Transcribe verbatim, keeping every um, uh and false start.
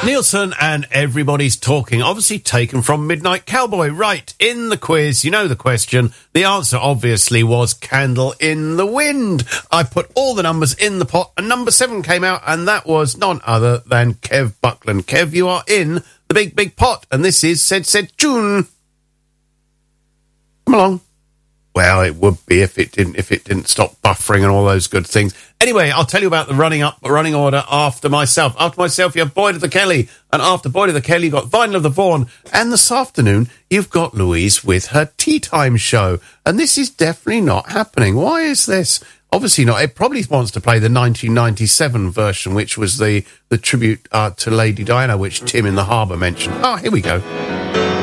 Nielsen and Everybody's Talking, obviously taken from Midnight Cowboy. Right, in the quiz, you know the question. The answer obviously was Candle in the Wind. I put all the numbers in the pot and number seven came out, and that was none other than Kev Buckland. Kev, you are in the big, big pot, and this is Said Said Tune. Come along. Well, it would be if it didn't if it didn't stop buffering and all those good things. Anyway, I'll tell you about the running up running order after myself. After myself, you have Boyd of the Kelly, and after Boyd of the Kelly, you've got Vinyl of the Vaughan, and this afternoon you've got Louise with her Tea Time show, and this is definitely not happening. Why is this? Obviously not. It probably wants to play the nineteen ninety-seven version, which was the the tribute uh, to Lady Diana, which Tim in the Harbour mentioned. Oh, here we go.